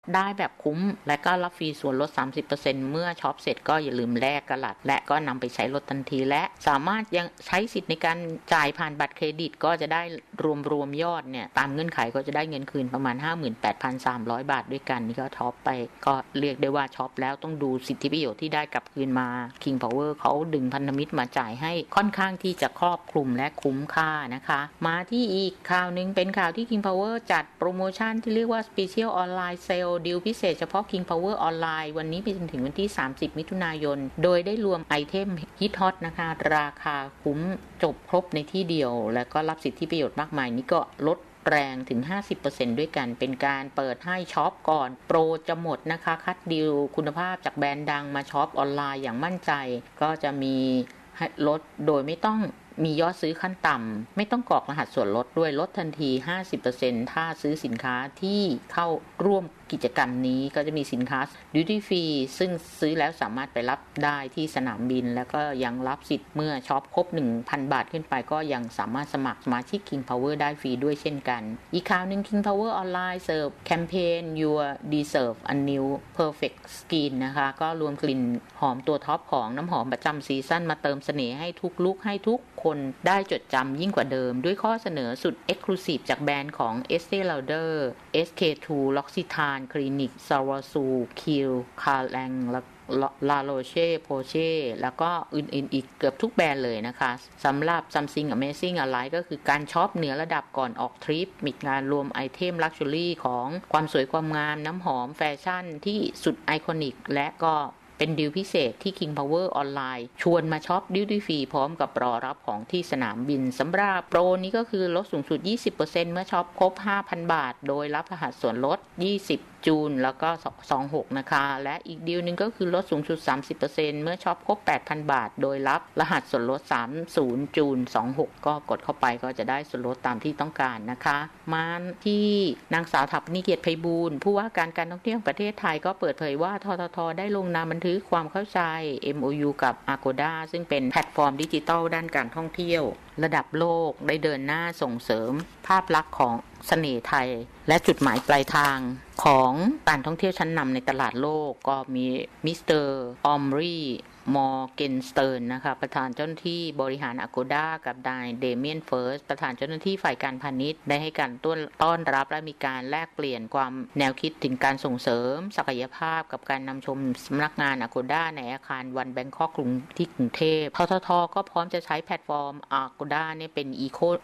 ได้แบบคุ้มและก็รับฟรีส่วนลด 30% เมื่อช็อปเสร็จก็อย่าลืมแลกกลัดและก็นำไปใช้ลดทันทีและสามารถยังใช้สิทธิ์ในการจ่ายผ่านบัตรเครดิตก็จะได้รวมยอดเนี่ยตามเงื่อนไขก็จะได้เงินคืนประมาณ 58,300 บาทด้วยกันนี่ก็ช็อปไปก็เรียกได้ว่าช็อปแล้วต้องดูสิทธิประโยชน์ที่ได้กลับคืนมา King Power เขาดึงพันธมิตรมาจ่ายให้ค่อนข้างที่จะครอบคลุมและคุ้มค่านะคะมาที่อีกข่าวนึงเป็นข่าวที่ King Power จัดโปรโมชั่นที่เรียกว่า Special Online Sale ดีลพิเศษเฉพาะ King Power ออนไลน์วันนี้ไปจนถึงวันที่30มิถุนายนโดยได้รวมไอเทมฮิตฮอตนะคะราคาคุ้มจบครบในที่เดียวและก็รับสิทธิประโยชน์มากมายนี้ก็ลดแรงถึง 50% ด้วยกันเป็นการเปิดให้ช็อปก่อนโปรจะหมดนะคะคัดดีลคุณภาพจากแบรนด์ดังมาช็อปออนไลน์อย่างมั่นใจก็จะมีลดโดยไม่ต้องมียอดซื้อขั้นต่ำไม่ต้องกรอกรหัสส่วนลดด้วยลดทันที 50% ถ้าซื้อสินค้าที่เข้าร่วมกิจกรรมนี้ก็จะมีสินค้า Duty Free ซึ่งซื้อแล้วสามารถไปรับได้ที่สนามบินแล้วก็ยังรับสิทธิ์เมื่อช็อปครบ 1,000 บาทขึ้นไปก็ยังสามารถสมัครสมาชิก King Power ได้ฟรีด้วยเช่นกันอีกข่าวนึง King Power ออนไลน์เสิร์ฟแคมเปญ Your Deserve a New Perfect Skin นะคะก็รวมกลิ่นหอมตัวท็อปของน้ำหอมประจำซีซั่นมาเติมเสน่ห์ให้ทุกลุคให้ทุกคนได้จดจำยิ่งกว่าเดิมด้วยข้อเสนอสุด Exclusive จากแบรนด์ของ Estée Lauder SK2 L'Occitane Clinique Sarasu Kiel Calang ลาโรเช่โพเช่แล้วก็อื่นๆอีกเกือบทุกแบรนด์เลยนะคะสำหรับ Something Amazing Alike ก็คือการช็อปเหนือระดับก่อนออกทริปมีการรวมไอเทมลักชัวรี่ของความสวยความงามน้ำหอมแฟชั่นที่สุดไอคอนิกและก็เป็นดีลพิเศษที่ King Power ออนไลน์ชวนมาช็อปดิวตี้ฟรีพร้อมกับรอรับของที่สนามบินสำหรับโปรนี้ก็คือลดสูงสุด 20% เมื่อช็อปครบ 5,000 บาทโดยรับรหัสส่วนลด20จูนแล้วก็26นะคะและอีกดีลนึงก็คือลดสูงสุด 30% เมื่อช็อปครบ 8,000 บาทโดยรับรหัสส่วนลด30จูน26ก็กดเข้าไปก็จะได้ส่วนลดตามที่ต้องการนะคะมาที่นางสาวถัปนิเกียรติไพบูลย์ผู้ว่าการท่องเที่ยวประเทศไทยก็เปิดเผยว่าทททได้ลงนามบันทึกความเข้าใจ MOU กับ Agoda ซึ่งเป็นแพลตฟอร์มดิจิทัลด้านการท่องเที่ยวระดับโลกได้เดินหน้าส่งเสริมภาพลักษณ์ของเสน่ห์ไทยและจุดหมายปลายทางของการท่องเที่ยวชั้นนำในตลาดโลกก็มีมิสเตอร์ออมรีมอร์เกนสเติร์นนะคะประธานเจ้าหน้าที่บริหาร Agoda กับนายเดเมียนเฟิร์สประธานเจ้าหน้าที่ฝ่ายการพาณิชย์ได้ให้การต้อนรับและมีการแลกเปลี่ยนความแนวคิดถึงการส่งเสริมศักยภาพกับการนำชมสำนักงาน Agoda ในอาคารวันแบงคอกที่กรุงเทพทททก็พร้อมจะใช้แพลตฟอร์ม Agoda เนี่ยเป็น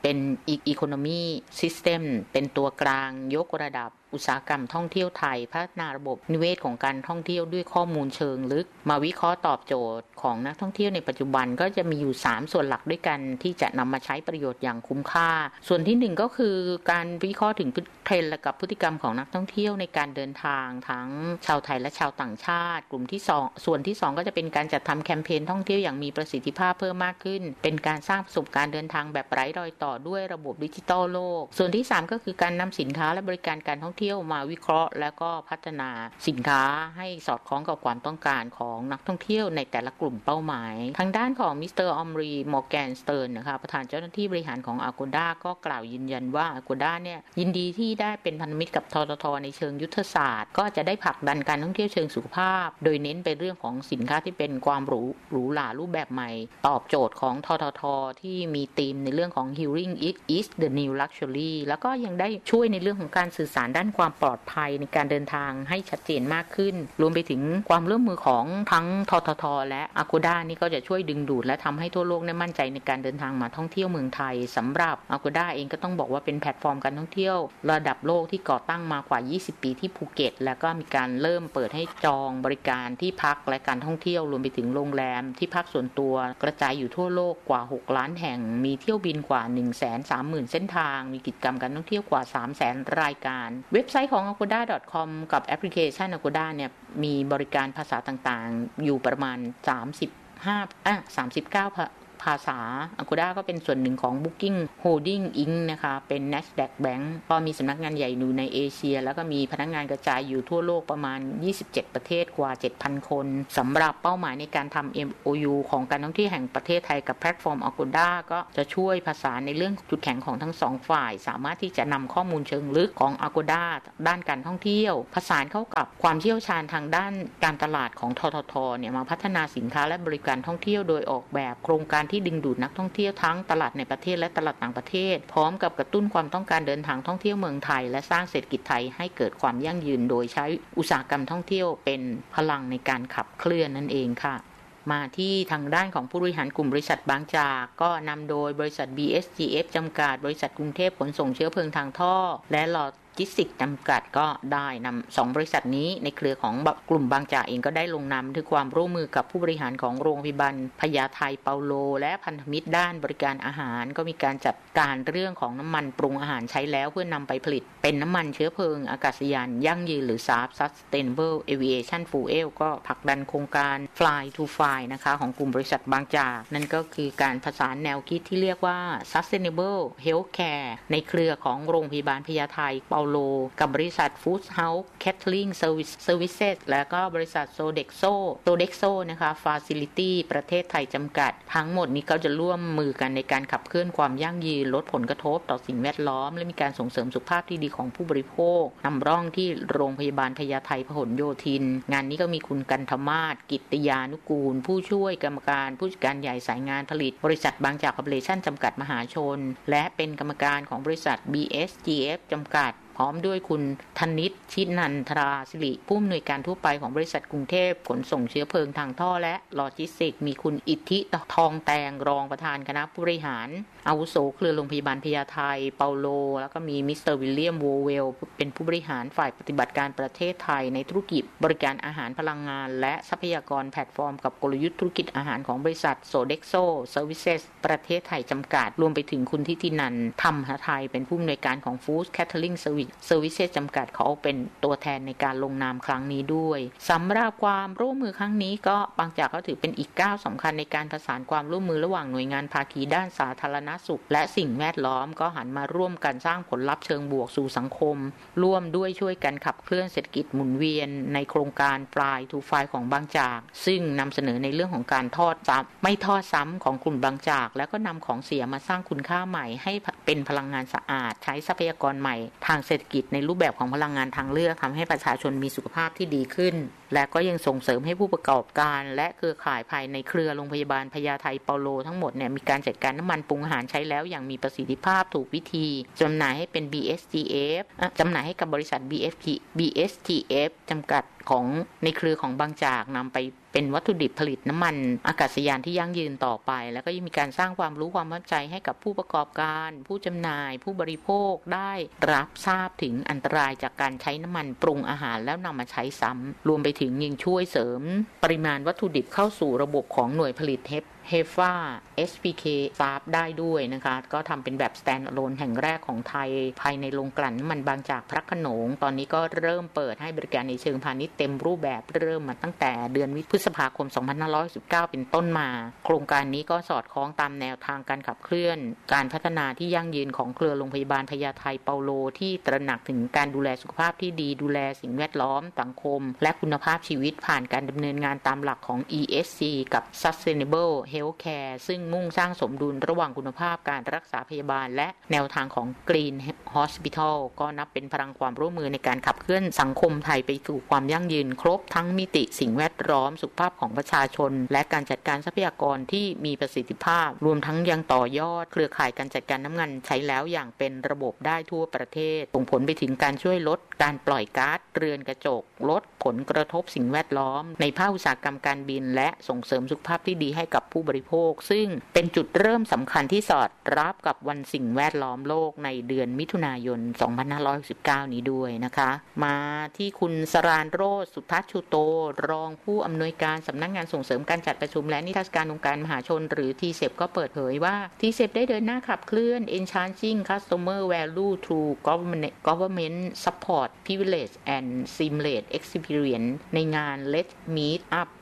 Economy System เป็นตัวกลางยกระดับอุตสาหกรรมท่องเที่ยวไทยพัฒนาระบบนิเวศของการท่องเที่ยวด้วยข้อมูลเชิงลึกมาวิเคราะห์ตอบโจทย์ของนักท่องเที่ยวในปัจจุบันก็จะมีอยู่3ส่วนหลักด้วยกันที่จะนำมาใช้ประโยชน์อย่างคุ้มค่าส่วนที่1ก็คือการวิเคราะห์ถึงเทรนด์และกับพฤติกรรมของนักท่องเที่ยวในการเดินทางทั้งชาวไทยและชาวต่างชาติกลุ่มที่2ส่วนที่2ก็จะเป็นการจัดทำแคมเปญท่องเที่ยวอย่างมีประสิทธิภาพเพิ่มมากขึ้นเป็นการสร้างประสบการณ์เดินทางแบบไร้รอยต่อด้วยระบบดิจิทัลโลกส่วนที่3ก็คือการนำสินค้าและบริการการท่องเที่ยวมาวิเคราะห์แล้วก็พัฒนาสินค้าให้สอดคล้องกับความต้องการของนักท่องเที่ยวในแต่ละกลุ่มเป้าหมายทางด้านของมิสเตอร์ออมรีมอร์แกนสเติร์นนะคะประธานเจ้าหน้าที่บริหารของ Agoda ก็กล่าวยืนยันว่า Agoda เนี่ยยินดีที่ได้เป็นพันธมิตรกับทททในเชิงยุทธศาสตร์ก็จะได้ผลักดันการท่องเที่ยวเชิงสุขภาพโดยเน้นไปเรื่องของสินค้าที่เป็นความหรูหรารูปแบบใหม่ตอบโจทย์ของทททที่มีธีมในเรื่องของ Healing is the new luxury แล้วก็ยังได้ช่วยในเรื่องของการสื่อสารด้านความปลอดภัยในการเดินทางให้ชัดเจนมากขึ้นรวมไปถึงความร่วมมือของทั้งทททและ Agoda นี่ก็จะช่วยดึงดูดและทำให้ทั่วโลกได้มั่นใจในการเดินทางมาท่องเที่ยวเมืองไทยสำหรับ Agoda เองก็ต้องบอกว่าเป็นแพลตฟอร์มการท่องเที่ยวระดับโลกที่ก่อตั้งมากว่า20ปีที่ภูเก็ตแล้วก็มีการเริ่มเปิดให้จองบริการที่พักและการท่องเที่ยวรวมไปถึงโรงแรมที่พักส่วนตัวกระจายอยู่ทั่วโลกกว่า6ล้านแห่งมีเที่ยวบินกว่า 130,000 เส้นทางมีกิจกรรมการท่องเที่ยวกว่า 300,000 รายการเว็บไซต์ของ agoda.com กับแอปพลิเคชัน Agoda เนี่ยมีบริการภาษาต่างๆอยู่ประมาณ39 ภาษา Agoda ก็เป็นส่วนหนึ่งของ Booking Holdings Inc. นะคะเป็น Nasdaq Bank ก็มีสำนักงานใหญ่อยู่ในเอเชียแล้วก็มีพนักงานกระจายอยู่ทั่วโลกประมาณ27ประเทศกว่า 7,000 คนสำหรับเป้าหมายในการทำ MOU ของการท่องเที่ยวแห่งประเทศไทยกับแพลตฟอร์ม Agoda ก็จะช่วยผสานในเรื่องจุดแข็งของทั้งสองฝ่ายสามารถที่จะนำข้อมูลเชิงลึกของ Agoda ด้านการท่องเที่ยวผสานเข้ากับความเชี่ยวชาญทางด้านการตลาดของททท.เนี่ยมาพัฒนาสินค้าและบริการท่องเที่ยวโดยออกแบบโครงการที่ดึงดูดนักท่องเที่ยวทั้งตลาดในประเทศและตลาดต่างประเทศพร้อมกับกระตุ้นความต้องการเดินทางท่องเที่ยวเมืองไทยและสร้างเศรษฐกิจไทยให้เกิดความยั่งยืนโดยใช้อุตสาหกรรมท่องเที่ยวเป็นพลังในการขับเคลื่อนนั่นเองค่ะมาที่ทางด้านของผู้บริหารกลุ่มบริษัทบางจากก็นำโดยบริษัท BSGF จำกัดบริษัทกรุงเทพขนส่งเชื้อเพลิงทางท่อและลอจิสติกจำกัดก็ได้นำ2บริษัทนี้ในเครือของกลุ่มบางจากเองก็ได้ลงนามถึงความร่วมมือกับผู้บริหารของโรงพยาบาลพญาไทเปาโลและพันธมิตรด้านบริการอาหารก็มีการจัดการเรื่องของน้ำมันปรุงอาหารใช้แล้วเพื่อนำไปผลิตเป็นน้ำมันเชื้อเพลิงอากาศยานยั่งยืนหรือ SAF Sustainable Aviation Fuel ก็ผลักดันโครงการ Fly to Fly นะคะของกลุ่มบริษัทบางจากนั่นก็คือการผสานแนวคิดที่เรียกว่า Sustainable Healthcare ในเครือของโรงพยาบาลพญาไทเปาโลกับบริษัท Food House Catering Services และก็บริษัท Sodexo นะคะ Facility ประเทศไทยจำกัดทั้งหมดนี้ก็จะร่วมมือกันในการขับเคลื่อนความยั่งยืนลดผลกระทบต่อสิ่งแวดล้อมและมีการส่งเสริมสุขภาพที่ดีของผู้บริโภคนำร่องที่โรงพยาบาลพญาไทพหลโยธินงานนี้ก็มีคุณกันธมาศกิตติยานุกูลผู้ช่วยกรรมการผู้จัดการใหญ่สายงานผลิตบริษัทบางจากคอร์ปอเรชั่นจำกัดมหาชนและเป็นกรรมการของบริษัท BSGF จำกัดพร้อมด้วยคุณธนิตชินันทราศิริผู้อำนวยการทั่วไปของบริษัทกรุงเทพขนส่งเชื้อเพลิงทางท่อและโลจิสติกส์มีคุณอิทธิทองแตงรองประธานคณะผู้บริหารอาวุโสเครือโรงพยาบาลพญาไทเปาโลแล้วก็มีมิสเตอร์วิลเลียมโวเวลเป็นผู้บริหารฝ่ายปฏิบัติการประเทศไทยในธุรกิจบริการอาหารพลังงานและทรัพยากรแพลตฟอร์มกับกลยุทธ์ธุรกิจอาหารของบริษัท Sodexo Services ประเทศไทยจำกัดรวมไปถึงคุณทิตินันท์ธรรมหไทยเป็นผู้อำนวยการของ Food Catering Services จำกัดเขาเป็นตัวแทนในการลงนามครั้งนี้ด้วยสำหรับความร่วมมือครั้งนี้ก็บางจากก็ถือเป็นอีกก้าวสำคัญในการประสานความร่วมมือระหว่างหน่วยงานภาคีด้านสาธารณสุขและสิ่งแวดล้อมก็หันมาร่วมกันสร้างผลลัพธ์เชิงบวกสู่สังคมร่วมด้วยช่วยกันขับเคลื่อนเศรษฐกิจหมุนเวียนในโครงการ Fly to Fly ของบางจากซึ่งนำเสนอในเรื่องของการไม่ทอดซ้ำของกลุ่มบางจากแล้วก็นำของเสียมาสร้างคุณค่าใหม่ให้เป็นพลังงานสะอาดใช้ทรัพยากรใหม่ทางเศรษฐกิจในรูปแบบของพลังงานทางเลือกทำให้ประชาชนมีสุขภาพที่ดีขึ้นและก็ยังส่งเสริมให้ผู้ประกอบการและเครือข่ายภายในเครือโรงพยาบาลพญาไทเปาโลทั้งหมดเนี่ยมีการจัดการน้ำมันปรุงอาหารใช้แล้วอย่างมีประสิทธิภาพถูกวิธีจำหน่ายให้เป็น BSGF จำหน่ายให้กับบริษัท BSGF จำกัดของในเครือของบางจากนำไปเป็นวัตถุดิบผลิตน้ำมันอากาศยานที่ยั่งยืนต่อไปแล้วก็ยังมีการสร้างความรู้ความเข้าใจให้กับผู้ประกอบการผู้จำหน่ายผู้บริโภคได้รับทราบถึงอันตรายจากการใช้น้ำมันปรุงอาหารแล้วนำมาใช้ซ้ำรวมไปถึงยังช่วยเสริมปริมาณวัตถุดิบเข้าสู่ระบบของหน่วยผลิตHEFA SPK SAF ได้ด้วยนะคะก็ทำเป็นแบบ Standalone แห่งแรกของไทยภายในโรงกลั่นน้ำมันบางจากพระโขนงตอนนี้ก็เริ่มเปิดให้บริการในเชิงพาณิชย์เต็มรูปแบบเริ่มมาตั้งแต่เดือนพฤษภาคม 2519 เป็นต้นมาโครงการนี้ก็สอดคล้องตามแนวทางการขับเคลื่อนการพัฒนาที่ยั่งยืนของเครือโรงพยาบาลพญาไทเปาโลที่ตระหนักถึงการดูแลสุขภาพที่ดีดูแลสิ่งแวดล้อมสังคมและคุณภาพชีวิตผ่านการดำเนินงานตามหลักของ ESG กับ Sustainable Healthcare ซึ่งมุ่งสร้างสมดุลระหว่างคุณภาพการรักษาพยาบาลและแนวทางของ Green Hospital ก็นับเป็นพลังความร่วมมือในการขับเคลื่อนสังคมไทยไปสู่ความยั่งยืนครบทั้งมิติสิ่งแวดล้อมสุขภาพของประชาชนและการจัดการทรัพยากรที่มีประสิทธิภาพรวมทั้งยังต่อยอดเครือข่ายการจัดการน้ำมันใช้แล้วอย่างเป็นระบบได้ทั่วประเทศส่งผลไปถึงการช่วยลดการปล่อยก๊าซเรือนกระจกลดผลกระทบสิ่งแวดล้อมในภาคอุตสาหกรรมการบินและส่งเสริมสุขภาพที่ดีให้กับผู้บริโภคซึ่งเป็นจุดเริ่มสำคัญที่สอดรับกับวันสิ่งแวดล้อมโลกในเดือนมิถุนายน 2569 นี้ด้วยนะคะมาที่คุณสราญโรจน์สุทัศน์ชูโตรองผู้อำนวยการสำนักงานส่งเสริมการจัดประชุมและนิทรรศการองค์การมหาชนหรือ TCEP ก็เปิดเผยว่า TCEP ได้เดินหน้าขับเคลื่อน Enhancing Customer Value through Government Support Privilege and Seamless Experience ในงาน Let's Meet Up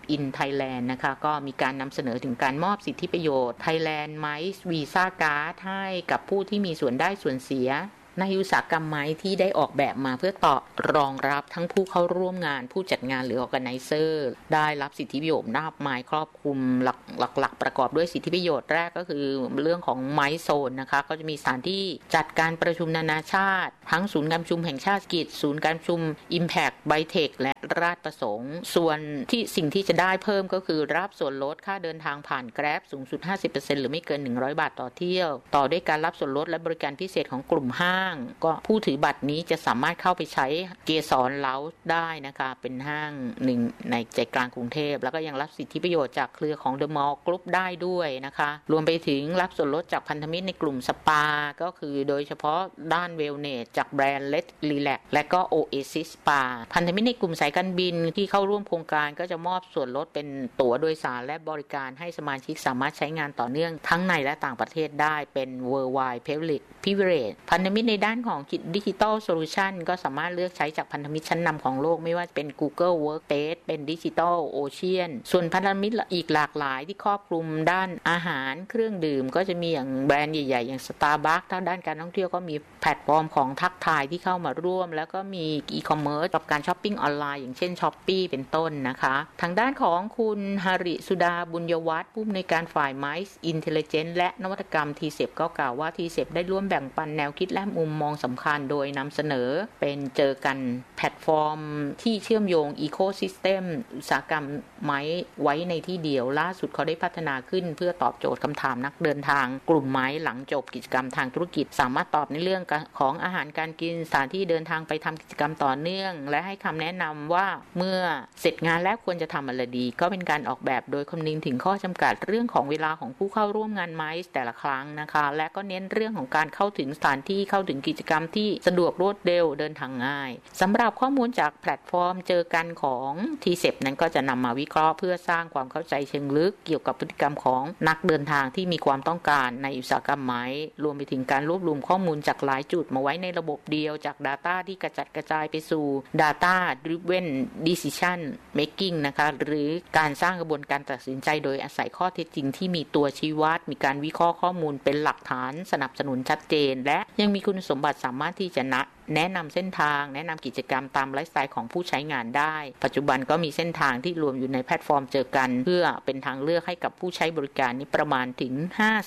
in Thailand นะคะก็มีการนำเสนอถึงการมอบสิทธิประโยชน์ Thailand MICE Visa Card ให้กับผู้ที่มีส่วนได้ส่วนเสียในอุตสาหกรรมไม้ที่ได้ออกแบบมาเพื่อต่อรองรับทั้งผู้เข้าร่วมงานผู้จัดงานหรือ Organizer ได้รับสิทธิประโยชน์มากมายครอบคลุมหลักประกอบด้วยสิทธิประโยชน์แรกก็คือเรื่องของไม้โซนนะคะก็จะมีสถานที่จัดการประชุมนานาชาติทั้งศูนย์การประชุมแห่งชาติกิจศูนย์การประชุม Impact Bytech และราชประสงค์ส่วนที่สิ่งที่จะได้เพิ่มก็คือรับส่วนลดค่าเดินทางผ่าน Grab สูงสุด 50% หรือไม่เกิน100 บาทต่อเที่ยวต่อด้วยการรับส่วนลดและบริการพิเศษของกลุ่มห้างก็ผู้ถือบัตรนี้จะสามารถเข้าไปใช้เกสรเล้าได้นะคะเป็นห้างหนึ่งในใจกลางกรุงเทพแล้วก็ยังรับสิทธิประโยชน์จากเครือของ The Mall Group ได้ด้วยนะคะรวมไปถึงรับส่วนลดจากพันธมิตรในกลุ่มสปาก็คือโดยเฉพาะด้านเวลเนสจากแบรนด์ Let's Relax และก็ Oasis Spa พันธมิตรในกลุ่มสายการบินที่เข้าร่วมโครงการก็จะมอบส่วนลดเป็นตั๋วโดยสารและบริการให้สมาชิกสามารถใช้งานต่อเนื่องทั้งในและต่างประเทศได้เป็น Worldwide Privilege พันธมิตรในด้านของDigital Solution ก็สามารถเลือกใช้จากพันธมิตรชั้นนำของโลกไม่ว่าจะเป็น Google Workspace เป็น Digital Ocean ส่วนพันธมิตรอีกหลากหลายที่ครอบคลุมด้านอาหารเครื่องดื่มก็จะมีอย่างแบรนด์ใหญ่ๆอย่าง Starbucks ทางด้านการท่องเที่ยวก็มีแพลตฟอร์มของทักทายที่เข้ามาร่วมแล้วก็มีอีคอมเมิร์ซกับการช้อปปิ้งออนไลน์อย่างเช่น Shopee เป็นต้นนะคะทางด้านของคุณหริสุดาบุญยวัฒน์ผู้อำนวยการฝ่าย MICE Intelligence และนวัตกรรม TCEP ก็กล่าวว่า TCEP ได้ร่วมแบ่งปันแนวคิดและมุมมองสำคัญโดยนำเสนอเป็นเจอกันแพลตฟอร์มที่เชื่อมโยงอีโคซิสเต็มอุตสาหกรรมไม้ไว้ในที่เดียวล่าสุดเขาได้พัฒนาขึ้นเพื่อตอบโจทย์คำถามนักเดินทางกลุ่มไม้หลังจบกิจกรรมทางธุรกิจสามารถตอบในเรื่องของอาหารการกินสถานที่เดินทางไปทำกิจกรรมต่อเนื่องและให้คำแนะนำว่าเมื่อเสร็จงานแล้วควรจะทำอะไรดีก็เป็นการออกแบบโดยคำนึงถึงข้อจำกัดเรื่องของเวลาของผู้เข้าร่วมงานไม้แต่ละครั้งนะคะและก็เน้นเรื่องของการเข้าถึงสถานที่เข้าถึงกิจกรรมที่สะดวกรวดเร็วเดินทางง่ายสำหรับข้อมูลจากแพลตฟอร์มเจอกันของ TCEP นั้นก็จะนำมาวิเคราะห์เพื่อสร้างความเข้าใจเชิงลึกเกี่ยวกับพฤติกรรมของนักเดินทางที่มีความต้องการในอุตสาหกรรมไม้รวมไปถึงการรวบรวมข้อมูลจากหลายจุดมาไว้ในระบบเดียวจาก Data ที่กระจัดกระจายไปสู่ Data Driven Decision Making นะคะหรือการสร้างกระบวนการตัดสินใจโดยอาศัยข้อเท็จจริงที่มีตัวชี้วัดมีการวิเคราะห์ข้อมูลเป็นหลักฐานสนับสนุนชัดเจนและยังมีคุณสมบัติสามารถที่จะแนะนำเส้นทางแนะนำกิจกรรมตามไลฟ์สไตล์ของผู้ใช้งานได้ปัจจุบันก็มีเส้นทางที่รวมอยู่ในแพลตฟอร์มเจอกันเพื่อเป็นทางเลือกให้กับผู้ใช้บริการนี้ประมาณถึง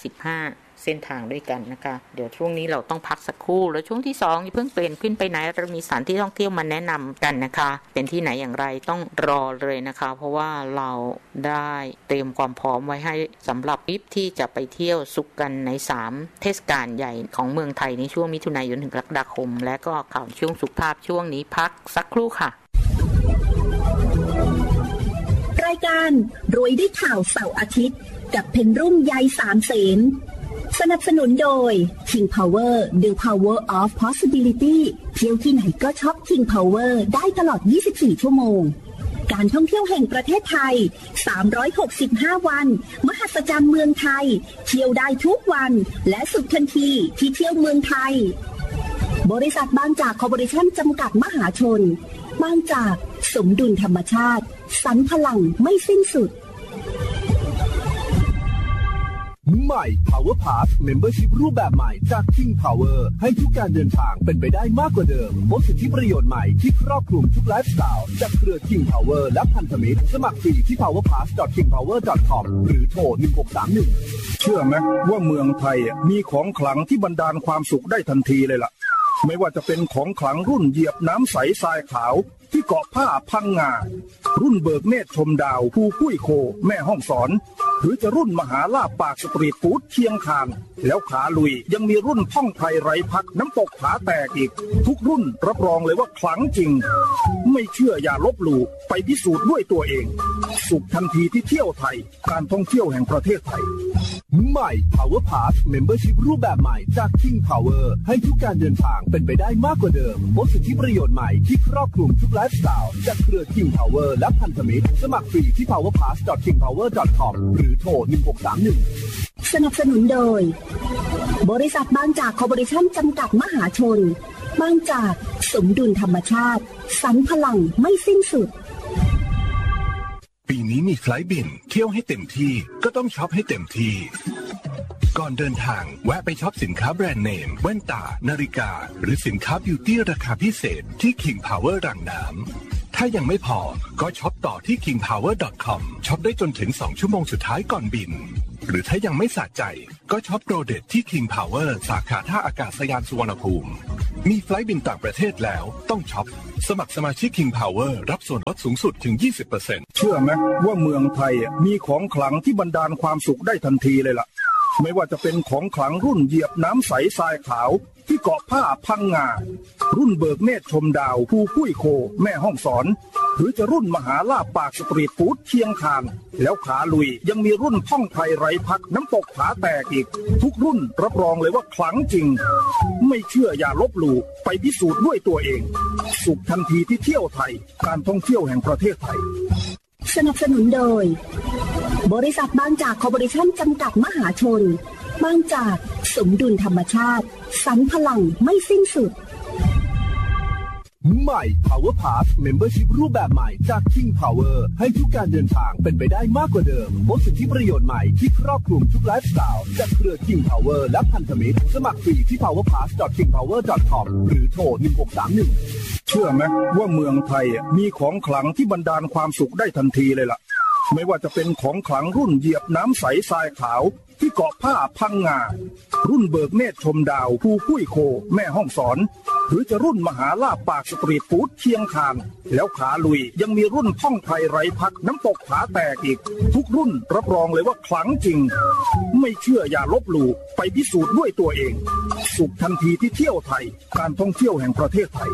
55เส้นทางด้วยกันนะคะเดี๋ยวช่วงนี้เราต้องพักสักครู่แล้วช่วงที่2นี่เพิ่งเปลี่ยนขึ้นไปไหนเรามีสถานที่ท่องเที่ยวมาแนะนำกันนะคะเป็นที่ไหนอย่างไรต้องรอเลยนะคะเพราะว่าเราได้เตรียมความพร้อมไว้ให้สำหรับทริปที่จะไปเที่ยวสุขกันใน3เทศกาลใหญ่ของเมืองไทยในช่วงมิถุนายนถึงกรกฎาคมและก็ข่าวช่วงสุขภาพช่วงนี้พักสักครู่ค่ะรายการรวยด้วยข่าวเสาร์อาทิตย์กับเพนรุ่งใยสามเสนสนับสนุนโดย King Power The Power of Possibility เที่ยวที่ไหนก็ช็อป King Power ได้ตลอด24ชั่วโมงการท่องเที่ยวแห่งประเทศไทย365วันมหัศจรรย์เมืองไทยเที่ยวได้ทุกวันและสุดทันทีที่เที่ยวเมืองไทยบริษัทบางจากคอร์ปอเรชั่นจำกัดมหาชนบางจากสมดุลธรรมชาติสรรพลังไม่สิ้นสุดใหม่ Power Pass Membership รูปแบบใหม่จาก King Power ให้ทุกการเดินทางเป็นไปได้มากกว่าเดิมพบสิทธิประโยชน์ใหม่ที่ครอบคลุมทุกไลฟ์สไตล์จากเครือ King Power และพันธมิตรสมัครฟรีที่ powerpass.kingpower.com หรือโทร1631เชื่อไหมว่าเมืองไทยมีของขลังที่บันดาลความสุขได้ทันทีเลยล่ะไม่ว่าจะเป็นของขลังรุ่นเหยียบน้ำใสทรายขาวที่เกาะผ้าพังงารุ่นเบิกเนตรชมดาวภูกุ้ยโคแม่ห้องสอนหรือจะรุ่นมหาลาภปากสตรีทฟู้ดเชียงคานแล้วขาลุยยังมีรุ่นท่องไทยไร้พักน้ำตกผาแตกอีกทุกรุ่นรับรองเลยว่าขลังจริงไม่เชื่ออย่าลบหลู่ไปพิสูจน์ด้วยตัวเองสุขทันทีที่เที่ยวไทยการท่องเที่ยวแห่งประเทศไทยใหม่ Power Pass Membership รูปแบบใหม่จาก King Power ให้ทุกการเดินทางเป็นไปได้มากกว่าเดิมพบสิทธิประโยชน์ใหม่ที่ครอบคลุมทุกไลฟ์สไตล์จากเครือ King Power และพันธมิตรสมัครฟรีที่ powerpass.kingpower.com หรือโทร1631 สนับสนุนโดยบริษัทบางจากคอร์ปอเรชั่นจำกัดมหาชนบางจากสมดุลธรรมชาติสรรพลังไม่สิ้นสุดปีนี้มีไฟล์บินเที่ยวให้เต็มที่ก็ต้องช็อปให้เต็มที่ก่อนเดินทางแวะไปช็อปสินค้าแบรนด์เนมแว่นตานาฬิกาหรือสินค้าบิวตี้ราคาพิเศษที่ King Power รังน้ำถ้ายังไม่พอก็ช็อปต่อที่ kingpower.com ช็อปได้จนถึง2ชั่วโมงสุดท้ายก่อนบินหรือถ้ายังไม่สะใจก็ช็อปโปรเด็ดที่ King Power สาขาท่าอากาศยานสุวรรณภูมิมีไฟล์บินต่างประเทศแล้วต้องช็อปสมัครสมาชิก King Power รับส่วนลดสูงสุดถึง 20% เชื่อไหมว่าเมืองไทยมีของขลังที่บรรดาลความสุขได้ทันทีเลยล่ะไม่ว่าจะเป็นของขลังรุ่นเหยียบน้ำใสทรายขาวที่เกาะผ้าพังงารุ่นเบิกเนตรชมดาวภูกุ้ยโคแม่ห้องสอนหรือจะรุ่นมหาลาภปากสตรีทฟู้ดเชียงคานแล้วขาลุยยังมีรุ่นท่องไทยไร้พักน้ำตกผาแตกอีกทุกรุ่นรับรองเลยว่าขลังจริงไม่เชื่ออย่าลบหลู่ไปพิสูจน์ด้วยตัวเองสุขทันทีที่เที่ยวไทยการท่องเที่ยวแห่งประเทศไทยสนับสนุนโดยบริษัทบางจากคอร์ปอเรชั่นจำกัดมหาชนบางจากสมดุลธรรมชาติสรรพลังไม่สิ้นสุดใหม่ Power Pass Membership รูปแบบใหม่จาก King Power ให้ทุกการเดินทางเป็นไปได้มากกว่าเดิมพบสิทธิประโยชน์ใหม่ที่ครอบคลุมทุกไลฟ์สไตล์จากเครือ King Power และพันธมิตรสมัครฟรีที่ powerpass.kingpower.com หรือโทร 1631 เชื่อไหมว่าเมืองไทยมีของขลังที่บรรดาลความสุขได้ทันทีเลยล่ะไม่ว่าจะเป็นของขลังรุ่นเหยียบน้ำใสทรายขาวที่เกาะผ้าพังงารุ่นเบิกเนตรชมดาวภูกุ้ยโคแม่ห้องสอนหรือจะรุ่นมหาลาภปากสตรีทฟู้ดเชียงคานแล้วขาลุยยังมีรุ่นท่องไทยไร้พักน้ำตกผาแตกอีกทุกรุ่นรับรองเลยว่าขลังจริงไม่เชื่ออย่าลบหลู่ไปพิสูจน์ด้วยตัวเองสุขทันทีที่เที่ยวไทยการท่องเที่ยวแห่งประเทศไทย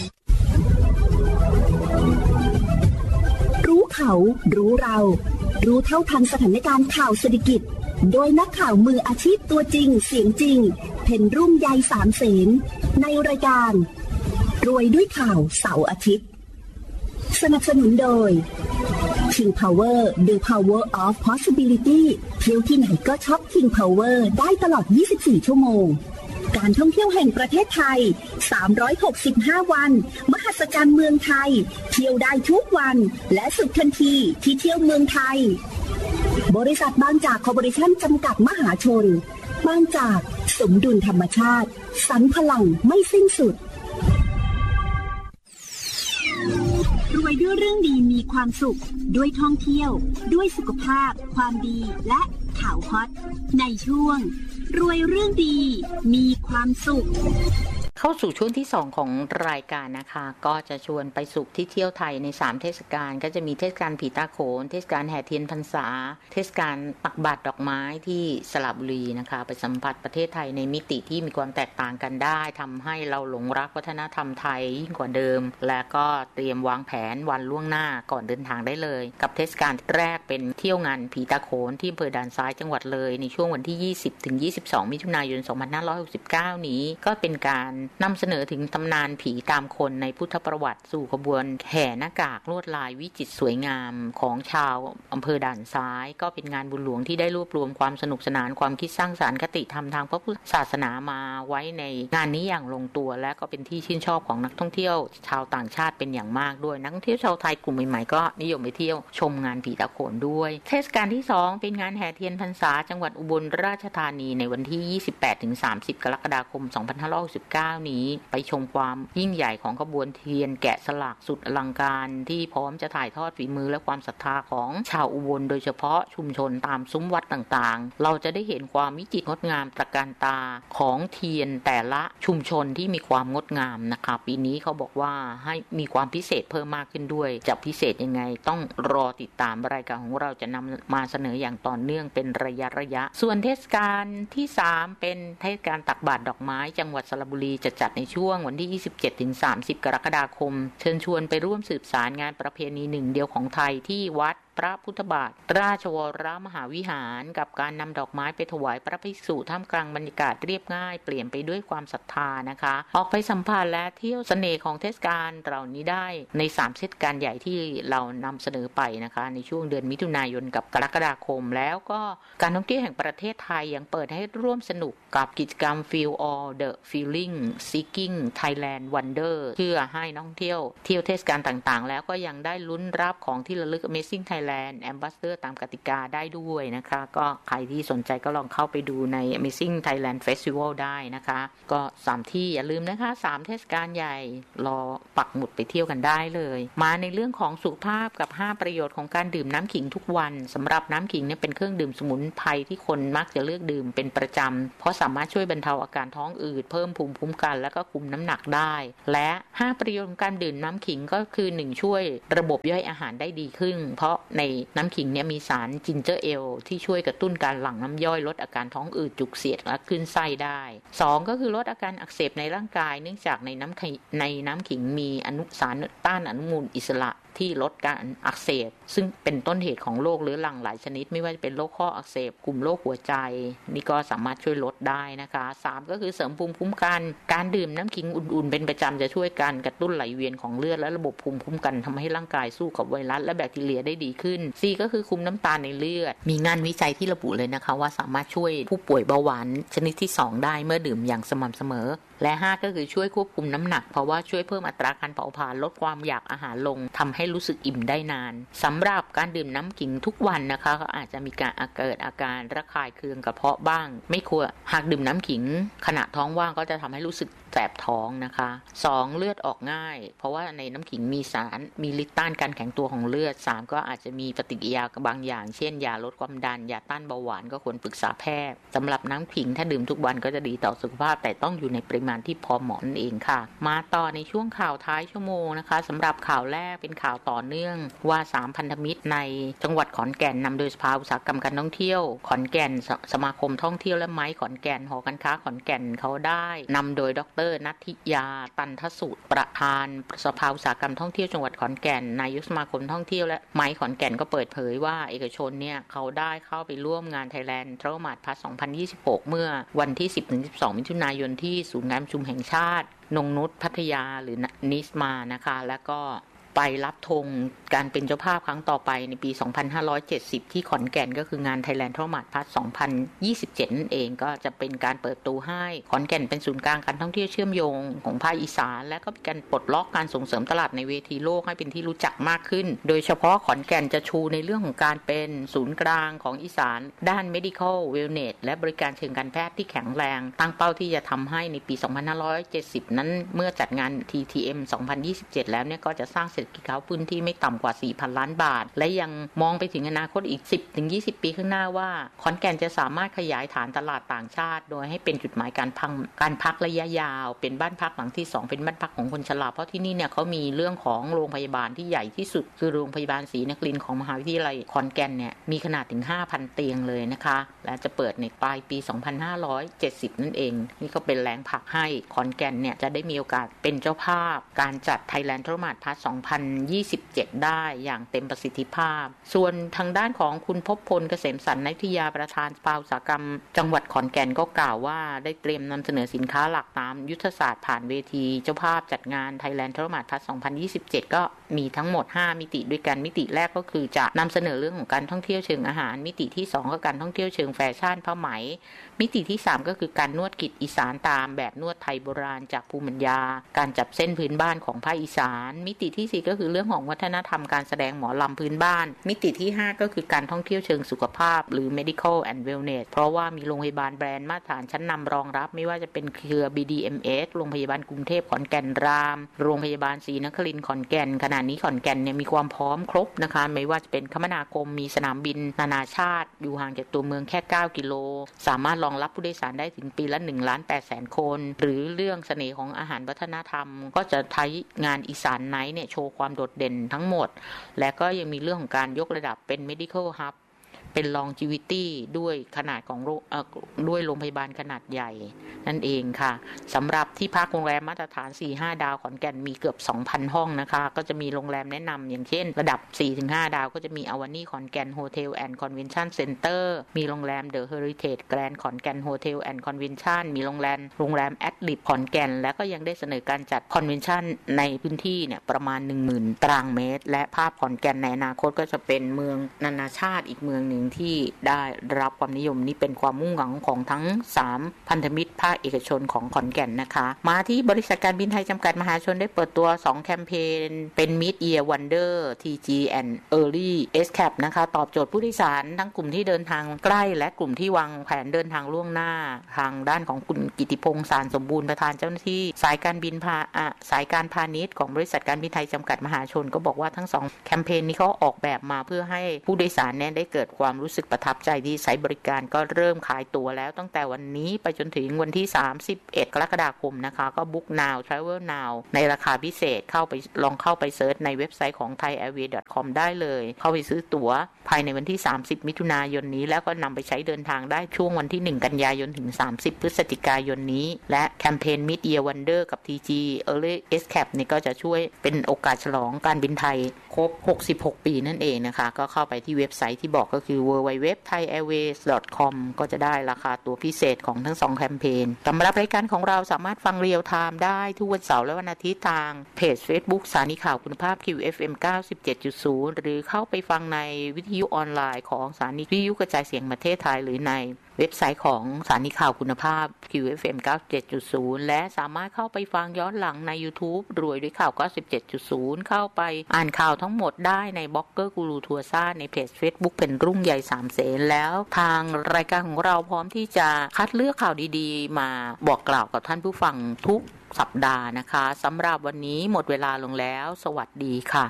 รู้เขารู้เรารู้เท่าทันสถานการณ์ข่าวเศรษฐกิจโดยนักข่าวมืออาชีพตัวจริงเสียงจริงเพ็ญรุ่งใยสามเสนในรายการรวยด้วยข่าวเสาร์อาทิตย์สนับสนุนโดย King Power The Power of Possibility เที่ยวที่ไหนก็ช็อป King Power ได้ตลอด24ชั่วโมงการท่องเที่ยวแห่งประเทศไทย365วันมหัศจรรย์เมืองไทยเที่ยวได้ทุกวันและสุดทันทีที่เที่ยวเมืองไทยบริษัทบางจากคอร์ปอเรชั่นจำกัดมหาชนบางจากสมดุลธรรมชาติสรรพลังไม่สิ้นสุดรวยด้วยเรื่องดีมีความสุขด้วยท่องเที่ยวด้วยสุขภาพความดีและข่าวฮอตในช่วงรวยเรื่องดีมีความสุขเข้าสู่ช่วงที่2ของรายการนะคะก็จะชวนไปสุขที่เที่ยวไทยใน3เทศกาลก็จะมีเทศกาลผีตาโขนเทศกาลแห่เทียนพรรษาเทศกาลตักบาตรดอกไม้ที่สระบุรีนะคะไปสัมผัสประเทศไทยในมิติที่มีความแตกต่างกันได้ทำให้เราหลงรักวัฒนธรรมไทยยิ่งกว่าเดิมและก็เตรียมวางแผนวันล่วงหน้าก่อนเดินทางได้เลยกับเทศกาลแรกเป็นเที่ยวงานผีตาโขนที่อำเภอด่านซ้ายจังหวัดเลยในช่วงวันที่20ถึง22มิถุนายน2569นี้ก็เป็นการนำเสนอถึงตำนานผีตามคนในพุทธประวัติสู่ขบวนแห่หน้ากากลวดลายวิจิตรสวยงามของชาวอำเภอด่านซ้ายก็เป็นงานบุญหลวงที่ได้รวบรวมความสนุกสนานความคิดสร้างสรรค์คติธรรมทางพระพุทธศาสนามาไว้ในงานนี้อย่างลงตัวและก็เป็นที่ชื่นชอบของนักท่องเที่ยวชาวต่างชาติเป็นอย่างมากด้วยนักท่องเที่ยวชาวไทยกลุ่มใหม่ๆก็นิยมไปเที่ยวชมงานผีตาโขนด้วยเทศกาลที่2เป็นงานแห่เทียนพรรษาจังหวัดอุบลราชธานีในวันที่28-30 กรกฎาคม2569นี้ไปชมความยิ่งใหญ่ของขบวนเทียนแกะสลักสุดอลังการที่พร้อมจะถ่ายทอดฝีมือและความศรัทธาของชาวอุบลโดยเฉพาะชุมชนตามซุ้มวัดต่างๆเราจะได้เห็นความวิจิตรงดงามตระการตาของเทียนแต่ละชุมชนที่มีความงดงามนะคะปีนี้เขาบอกว่าให้มีความพิเศษเพิ่มมากขึ้นด้วยจะพิเศษยังไงต้องรอติดตามรายการของเราจะนำมาเสนออย่างต่อเนื่องเป็นระยะส่วนเทศกาลที่3เป็นเทศกาลตักบาตรดอกไม้จังหวัดสระบุรีจะจัดในช่วงวันที่27-30 กรกฎาคมเชิญชวนไปร่วมสืบสารงานประเพณีหนึ่งเดียวของไทยที่วัดพระพุทธบาทราชวรมหาวิหารกับการนำดอกไม้ไปถวายพระภิกษุท่ามกลางบรรยากาศเรียบง่ายเปลี่ยนไปด้วยความศรัทธานะคะออกไปสัมผัสและเที่ยวเสน่ห์ของเทศกาลเหล่านี้ได้ใน3เทศกาลใหญ่ที่เรานำเสนอไปนะคะในช่วงเดือนมิถุนายนกับกรกฎาคมแล้วก็การท่องเที่ยวแห่งประเทศไทยยังเปิดให้ร่วมสนุกกับกิจกรรม Feel All the Feeling Seeking Thailand Wonder เพื่อให้นักท่องเที่ยวเทศกาลต่างๆแล้วก็ยังได้ลุ้นรับของที่ระลึก Amazing Thailand Thailand Ambassador ตามกติกาได้ด้วยนะคะก็ใครที่สนใจก็ลองเข้าไปดูใน Amazing Thailand Festival ได้นะคะก็3ที่อย่าลืมนะคะ3เทศกาลใหญ่รอปักหมุดไปเที่ยวกันได้เลยมาในเรื่องของสุขภาพกับ5ประโยชน์ของการดื่มน้ำขิงทุกวันสำหรับน้ำขิงเนี่ยเป็นเครื่องดื่มสมุนไพรที่คนมักจะเลือกดื่มเป็นประจำเพราะสามารถช่วยบรรเทาอาการท้องอืดเพิ่มภูมิคุ้มกันแล้วก็คุมน้ำหนักได้และ5ประโยชน์ของการดื่มน้ำขิงก็คือ1ช่วยระบบย่อยอาหารได้ดีขึ้นเพราะในน้ำขิงเนี่ยมีสารจินเจอร์เอลที่ช่วยกระตุ้นการหลั่งน้ำย่อยลดอาการท้องอืดจุกเสียดและคลื่นไส้ได้2ก็คือลดอาการอักเสบในร่างกายเนื่องจากในน้ำขิงมีสารต้านอนุมูลอิสระที่ลดการอักเสบซึ่งเป็นต้นเหตุของโรคเรื้อรังหลายชนิดไม่ว่าจะเป็นโรคข้ออักเสบกลุ่มโรคหัวใจนี่ก็สามารถช่วยลดได้นะคะ3ก็คือเสริมภูมิคุ้มกันการดื่มน้ำขิงอุ่นๆเป็นประจำจะช่วยการกระตุ้นไหลเวียนของเลือดและระบบภูมิคุ้มกันทำให้ร่างกายสู้กับไวรัสและแบคทีเรียได้ดีขึ้น4ก็คือคุมน้ำตาลในเลือดมีงานวิจัยที่ระบุเลยนะคะว่าสามารถช่วยผู้ป่วยเบาหวานชนิดที่2ได้เมื่อดื่มอย่างสม่ำเสมอและ5ก็คือช่วยควบคุมน้ำหนักเพราะว่าช่วยเพิ่มอัตราการเผาผลาญลดความอยากอาหารลงทำให้รู้สึกอิ่มได้นานสำหรับการดื่มน้ำขิงทุกวันนะคะก็อาจจะมีการเกิดอาการระคายเคืองกระเพาะบ้างไม่ควรหากดื่มน้ำขิงขณะท้องว่างก็จะทำให้รู้สึกแสบท้องนะคะ2เลือดออกง่ายเพราะว่าในน้ำขิงมีสารมีฤทธิ์ต้านการแข็งตัวของเลือด3ก็อาจจะมีปฏิกิริยาบางอย่างเช่นยาลดความดันยาต้านเบาหวานก็ควรปรึกษาแพทย์สำหรับน้ำขิงถ้าดื่มทุกวันก็จะดีต่อสุขภาพแต่ต้องอยู่ในปริมาณที่พอเหมาะนั่นเองค่ะมาต่อในช่วงข่าวท้ายชั่วโมงนะคะสำหรับข่าวแรกเป็นข่าวต่อเนื่องว่า3พันธมิตรในจังหวัดขอนแก่นนำโดยสภาอุตสาหกรรมการท่องเที่ยวขอนแก่นสมาคมท่องเที่ยวและไม้ขอนแก่นหอการค้าขอนแก่นเขาได้นำโดยดร.ณัฐิยาตันทสุประธานสภาอุตสาหกรรมท่องเที่ยวจังหวัดขอนแก่นนายกสมาคมท่องเที่ยวและไม้ขอนแก่นก็เปิดเผยว่าเอกชนเนี่ยเขาได้เข้าไปร่วมงาน Thailand Travel Mart Pass 2026 เมื่อวันที่ 10-12 มิถุนายนที่ศูนย์การประชุมแห่งชาตินงนุชพัทยาหรือนิสมานะคะแล้วก็ไปรับธงการเป็นเจ้าภาพครั้งต่อไปในปี 2570 ที่ขอนแก่นก็คืองาน Thailand Travel Mart Pass 2027 นั่นเองก็จะเป็นการเปิดตัวให้ขอนแก่นเป็นศูนย์กลางการท่องเที่ยวเชื่อมโยงของภาคอีสานและก็เป็นการปลดล็อกการส่งเสริมตลาดในเวทีโลกให้เป็นที่รู้จักมากขึ้นโดยเฉพาะขอนแก่นจะชูในเรื่องของการเป็นศูนย์กลางของอีสานด้าน Medical Wellness และบริการเชิงการแพทย์ที่แข็งแรงตั้งเป้าที่จะทำให้ในปี 2570 นั้นเมื่อจัดงาน TTM 2027 แล้วเนี่ยก็จะสร้างเศรษฐกิจเขาพื้นที่ไม่ต่ำกว่า 4,000 ล้านบาทและยังมองไปถึงอนาคตอีก 10-20 ปีข้างหน้าว่าขอนแก่นจะสามารถขยายฐานตลาดต่างชาติโดยให้เป็นจุดหมายการพักระยะยาวเป็นบ้านพักหลังที่2เป็นบ้านพักของคนชราเพราะที่นี่เนี่ยเขามีเรื่องของโรงพยาบาลที่ใหญ่ที่สุดคือโรงพยาบาลศรีนครินทร์ของมหาวิทยาลัยขอนแก่นเนี่ยมีขนาดถึง 5,000 เตียงเลยนะคะและจะเปิดในปลายปี 2570 นั่นเองนี่ก็เป็นแรงผลักให้ขอนแก่นเนี่ยจะได้มีโอกาสเป็นเจ้าภาพการจัด Thailand Travel Mart Pass 2027 ได้อย่างเต็มประสิทธิภาพส่วนทางด้านของคุณภพพลเกษมสันต์นักวิทยาประธานสภาอุตสาหกรรมจังหวัดขอนแก่นก็กล่าวว่าได้เตรียมนำเสนอสินค้าหลักตามยุทธศาสตร์ผ่านเวทีเจ้าภาพจัดงาน Thailand Travel Mart Pass 2027 ก็มีทั้งหมด5มิติด้วยกันมิติแรกก็คือจะนำเสนอเรื่องของการท่องเที่ยวเชิงอาหารมิติที่2ก็การท่องเที่ยวเชิงแฟชั่นผ้าไหมมิติที่3ก็คือการนวดกิจอีสานตามแบบนวดไทยโบราณจากภูมิปัญญาการจับเส้นพื้นบ้านของภาคอีสานมิติที่4ก็คือเรื่องของวัฒนธรรมการแสดงหมอลำพื้นบ้านมิติที่5ก็คือการท่องเที่ยวเชิงสุขภาพหรือ Medical and Wellness เพราะว่ามีโรงพยาบาลแบรนด์มาตรฐานชั้นนำรองรับไม่ว่าจะเป็นเครือ BDMS โรงพยาบาลกรุงเทพขอนแก่นรามโรงพยาบาลศรีนครินทร์ขอนแก่นขณะนี้ขอนแก่นเนี่ยมีความพร้อมครบนะคะไม่ว่าจะเป็นคมนาคมมีสนามบินนานาชาติอยู่ห่างจากตัวเมืองแค่9กิโลสามารถรองรับผู้โดยสารได้ถึงปีละ 1,800,000 คนหรือเรื่องเสน่ห์ของอาหารวัฒนธรรมก็จะใช้งานอีสานไนท์เนี่ยโชว์ความโดดเด่นทั้งหมดและก็ยังมีเรื่องของการยกระดับเป็น Medical Hub เป็น longevity ด้วยขนาดของด้วยโรงพยาบาลขนาดใหญ่นั่นเองค่ะสำหรับที่พักโรงแรมมาตรฐาน 4-5 ดาวขอนแก่นมีเกือบ 2,000 ห้องนะคะก็จะมีโรงแรมแนะนำอย่างเช่นระดับ 4-5 ดาวก็จะมีอวานี่ขอนแก่นโฮเทลแอนด์คอนเวนชั่นเซ็นเตอร์มีโรงแรมเดอะเฮอริเทจแกรนด์ขอนแก่นโฮเทลแอนด์คอนเวนชั่นมีโรงแรมแอดลิทขอนแก่นและก็ยังได้เสนอการจัดคอนเวนชั่นในพื้นที่เนี่ยประมาณ 10,000 ตารางเมตรและภาพขอนแก่นในอนาคตก็จะเป็นเมืองนานาชาติอีกเมืองนึงงที่ได้รับความนิยมนี้เป็นความมุ่งหวังของทั้ง3พันธมิตรภาคเอกชนของขอนแก่นนะคะมาที่บริษัทการบินไทยจำกัดมหาชนได้เปิดตัว2แคมเปญเป็น Mid Year Wonder TG and Early Escape นะคะตอบโจทย์ผู้โดยสารทั้งกลุ่มที่เดินทางใกล้และกลุ่มที่วางแผนเดินทางล่วงหน้าทางด้านของคุณกิติพงษ์สารสมบูรณ์ประธานเจ้าหน้าที่สายการพาณิชย์ของบริษัทการบินไทยจำกัดมหาชนก็บอกว่าทั้ง2แคมเปญนี้เขาออกแบบมาเพื่อให้ผู้โดยสารเนี่ยได้เกิดความรู้สึกประทับใจที่ใช้บริการก็เริ่มขายตั๋วแล้วตั้งแต่วันนี้ไปจนถึงวันที่31กรกฎาคมนะคะก็ Book Now Travel Now ในราคาพิเศษลองเข้าไปเซิร์ชในเว็บไซต์ของ thaiairways.com ได้เลยเข้าไปซื้อตั๋วภายในวันที่30มิถุนายนนี้แล้วก็นำไปใช้เดินทางได้ช่วงวันที่1กันยายนถึง30พฤศจิกายนนี้และแคมเปญ Mid Year Wonder กับ TG Early Escape นี่ก็จะช่วยเป็นโอกาสฉลองการบินไทยครบ66ปีนั่นเองนะคะก็เข้าไปที่เว็บไซต์ที่บอกก็คือ www.thaiairways.com ก็จะได้ราคาตั๋วพิเศษของทั้ง2แคมเปญสำหรับรายการของเราสามารถฟังเรียลไทม์ได้ทุกวันเสาร์และวันอาทิตย์ทางเพจ Facebook สถานีข่าวคุณภาพ QFM 97.0 หรือเข้าไปฟังในวิทยุออนไลน์ของสถานีวิทยุกระจายเสียงประเทศไทยหรือในเว็บไซต์ของสถานีข่าวคุณภาพ QFM 97.0 และสามารถเข้าไปฟังย้อนหลังใน YouTube รวยด้วยข่าว 97.0 เข้าไปอ่านข่าวทั้งหมดได้ในบล็อกเกอร์กูรูทัวร์ซ่าในเพจ Facebook เป็นรุ่งใหญ่3เสนแล้วทางรายการของเราพร้อมที่จะคัดเลือกข่าวดีๆมาบอกกล่าวกับท่านผู้ฟังทุกสัปดาห์นะคะสำหรับวันนี้หมดเวลาลงแล้วสวัสดีค่ะ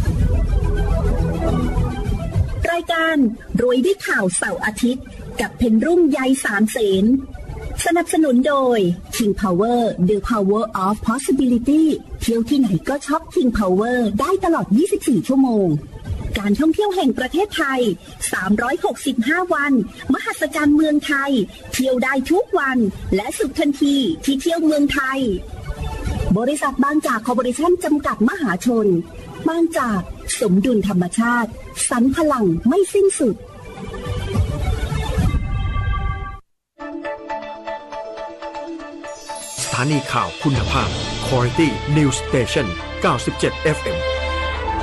รายการรวยด้วยข่าวเสาร์อาทิตย์กับเพนรุ่งใย3เสนสนับสนุนโดย King Power The Power of Possibility เที่ยวที่ไหนก็ช็อป King Power ได้ตลอด24ชั่วโมงการท่องเที่ยวแห่งประเทศไทย365วันมหัศจรรย์เมืองไทยเที่ยวได้ทุกวันและสุดทันทีที่เที่ยวเมืองไทยบริษัทบางจากคอร์ปอเรชั่นจำกัดมหาชนบางจากสมดุลธรรมชาติสรรพลังไม่สิ้นสุดสถานีข่าวคุณภาพ Quality News Station 97 FM